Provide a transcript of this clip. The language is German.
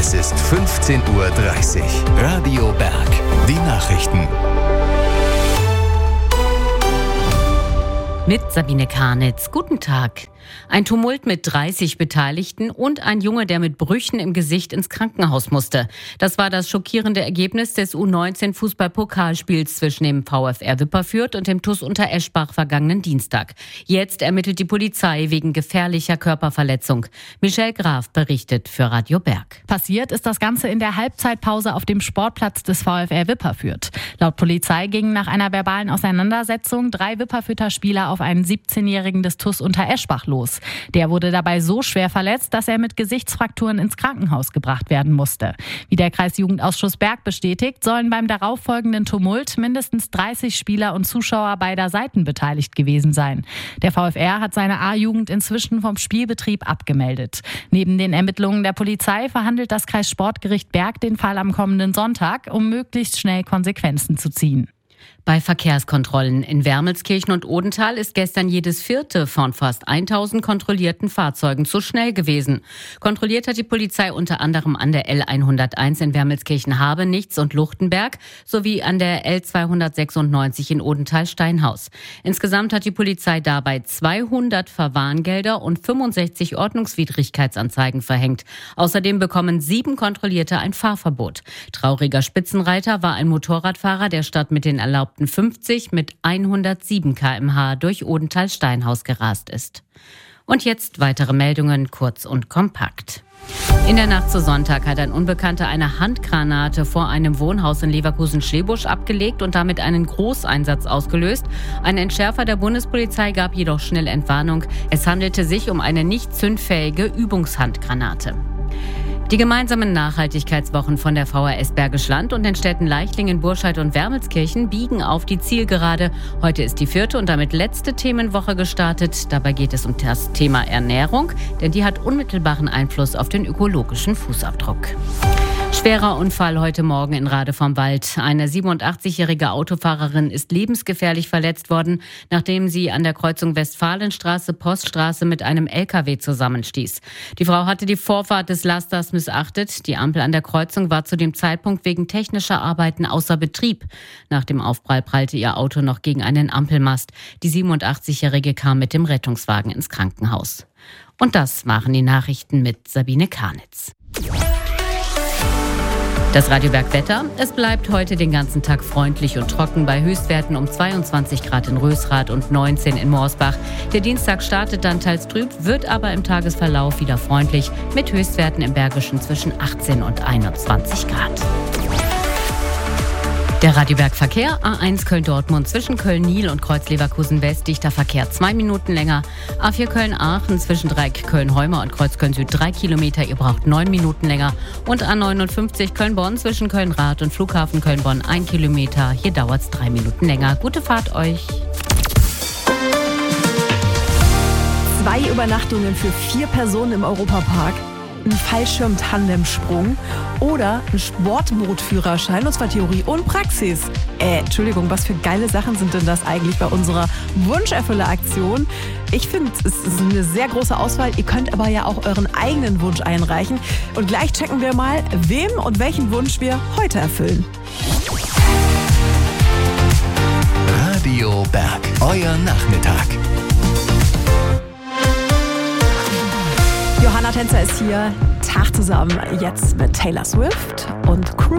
Es ist 15:30 Uhr. Radio Berg. Die Nachrichten. Mit Sabine Karnitz. Guten Tag. Ein Tumult mit 30 Beteiligten und ein Junge, der mit Brüchen im Gesicht ins Krankenhaus musste. Das war das schockierende Ergebnis des U19-Fußball-Pokalspiels zwischen dem VfR Wipperfürth und dem TuS Untereschbach vergangenen Dienstag. Jetzt ermittelt die Polizei wegen gefährlicher Körperverletzung. Michelle Graf berichtet für Radio Berg. Passiert ist das Ganze in der Halbzeitpause auf dem Sportplatz des VfR Wipperfürth. Laut Polizei gingen nach einer verbalen Auseinandersetzung 3 Wipperfürther Spieler auf einen 17-Jährigen des TuS Untereschbach los. Der wurde dabei so schwer verletzt, dass er mit Gesichtsfrakturen ins Krankenhaus gebracht werden musste. Wie der Kreisjugendausschuss Berg bestätigt, sollen beim darauffolgenden Tumult mindestens 30 Spieler und Zuschauer beider Seiten beteiligt gewesen sein. Der VfR hat seine A-Jugend inzwischen vom Spielbetrieb abgemeldet. Neben den Ermittlungen der Polizei verhandelt das Kreissportgericht Berg den Fall am kommenden Sonntag, um möglichst schnell Konsequenzen zu ziehen. Bei Verkehrskontrollen in Wermelskirchen und Odenthal ist gestern jedes 4. von fast 1000 kontrollierten Fahrzeugen zu schnell gewesen. Kontrolliert hat die Polizei unter anderem an der L101 in Wermelskirchen-Habenichts und Luchtenberg sowie an der L296 in Odenthal-Steinhaus. Insgesamt hat die Polizei dabei 200 Verwarngelder und 65 Ordnungswidrigkeitsanzeigen verhängt. Außerdem bekommen 7 Kontrollierte ein Fahrverbot. Trauriger Spitzenreiter war ein Motorradfahrer, der statt mit den erlaubten 50 mit 107 km/h durch Odenthal-Steinhaus gerast ist. Und jetzt weitere Meldungen, kurz und kompakt. In der Nacht zu Sonntag hat ein Unbekannter eine Handgranate vor einem Wohnhaus in Leverkusen-Schlebusch abgelegt und damit einen Großeinsatz ausgelöst. Ein Entschärfer der Bundespolizei gab jedoch schnell Entwarnung. Es handelte sich um eine nicht zündfähige Übungshandgranate. Die gemeinsamen Nachhaltigkeitswochen von der VHS Bergisch Land und den Städten Leichlingen, Burscheid und Wermelskirchen biegen auf die Zielgerade. Heute ist die 4. und damit letzte Themenwoche gestartet. Dabei geht es um das Thema Ernährung, denn die hat unmittelbaren Einfluss auf den ökologischen Fußabdruck. Schwerer Unfall heute Morgen in Rade vom Wald. Eine 87-jährige Autofahrerin ist lebensgefährlich verletzt worden, nachdem sie an der Kreuzung Westfalenstraße-Poststraße mit einem LKW zusammenstieß. Die Frau hatte die Vorfahrt des Lasters missachtet. Die Ampel an der Kreuzung war zu dem Zeitpunkt wegen technischer Arbeiten außer Betrieb. Nach dem Aufprall prallte ihr Auto noch gegen einen Ampelmast. Die 87-jährige kam mit dem Rettungswagen ins Krankenhaus. Und das waren die Nachrichten mit Sabine Karnitz. Das Radio Berg Wetter. Es bleibt heute den ganzen Tag freundlich und trocken bei Höchstwerten um 22 Grad in Rösrath und 19 in Morsbach. Der Dienstag startet dann teils trüb, wird aber im Tagesverlauf wieder freundlich mit Höchstwerten im Bergischen zwischen 18 und 21 Grad. Der Radio Berg Verkehr, A1 Köln-Dortmund zwischen Köln-Niel und Kreuz-Leverkusen-West, dichter Verkehr 2 Minuten länger. A4 Köln-Aachen zwischen Dreieck Köln-Heumer und Kreuz Köln-Süd 3 Kilometer, ihr braucht 9 Minuten länger. Und A59 Köln-Bonn zwischen Köln-Rath und Flughafen Köln-Bonn 1 Kilometer, hier dauert es 3 Minuten länger. Gute Fahrt euch! 2 Übernachtungen für 4 Personen im Europapark, ein Fallschirm-Tandemsprung oder ein Sportbootführerschein, und zwar Theorie und Praxis. Entschuldigung, was für geile Sachen sind denn das eigentlich bei unserer Wunscherfüller-Aktion? Ich finde, es ist eine sehr große Auswahl. Ihr könnt aber ja auch euren eigenen Wunsch einreichen. Und gleich checken wir mal, wem und welchen Wunsch wir heute erfüllen. Radio Berg. Euer Nachmittag. Johanna Tänzer ist hier. Tag zusammen jetzt mit Taylor Swift und Crew.